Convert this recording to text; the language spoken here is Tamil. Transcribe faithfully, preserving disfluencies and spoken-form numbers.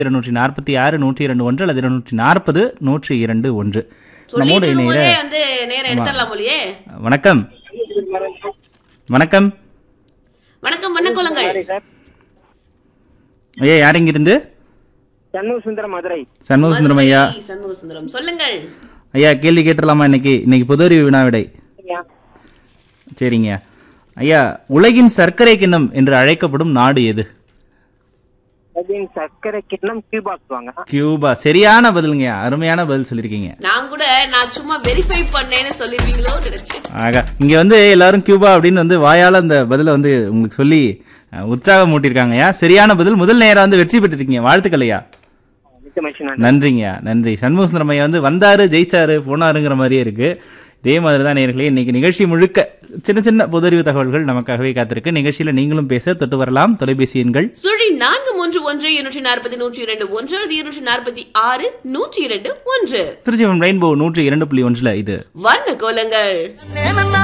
இருநூற்றி நாற்பத்தி ஆறு நூற்றி இரண்டு ஒன்று அல்லது இருநூற்றி நாற்பது நூற்றி இரண்டு ஒன்று. நம்மோடு இணைகிற வணக்கம் வணக்கம் வணக்கம் வணக்கங்கள் ஐயா, யார் இங்கிருந்து? சண்முக சுந்தரம், மதுரை. சண்முக சுந்தரம் ஐயா. சண்முக சுந்தரம் சொல்லுங்கள் ஐயா, கேள்வி கேட்டுடலாமா? இன்னைக்கு இன்னைக்கு பொது அறிவு வினாவிடை. சரிங்க ஐயா, உலகின் சர்க்கரை கிண்ணம் என்று அழைக்கப்படும் நாடு எது? சர்க்கரை கிண்ணம் கியூபா. கியூபா சரியான பதிலுங்க. அருமையான பதில் சொல்லிருக்கீங்க. நான் கூட நான் சும்மா வெரிஃபை பண்ணேன்னு சொல்லிருவீங்களோ நினைச்சேன். ஆகா, இங்க வந்து எல்லாரும் கியூபா அப்படின்னு வந்து வாயால அந்த பதில வந்து உங்களுக்கு சொல்லி உற்சாகம் மூட்டிருக்காங்கய்யா. சரியான பதில். முதல் நேரம் வந்து வெற்றி பெற்றிருக்கீங்க. வாழ்த்துக்கள் ஐயா. நன்றிங்கய்யா, நன்றி. சண்முக சுந்தரம் ஐயா வந்து வந்தாரு, ஜெயிச்சாரு, போனாருங்கிற மாதிரியே இருக்கு. இதே மாதிரி தான் நேயர்களே, இன்னைக்கு நிகழ்ச்சி முழுக்க சின்ன சின்ன பொதறிவு தகவல்கள் நமக்காகவே காத்திருக்கு. நிகழ்ச்சியில நீங்களும் பேச தொட்டு வரலாம். தொலைபேசி எண்கள் சுழி நான்கு மூன்று ஒன்று இருநூற்றி நாற்பது நூற்றி இரண்டு ஒன்று அல்லது இருநூற்றி நாற்பத்தி ஆறு நூற்றி இரண்டு ஒன்று. திருச்சி ரெயின்போ நூற்றி இரண்டு புள்ளி ஒன்றுல இது வண்ண கோலங்கள்.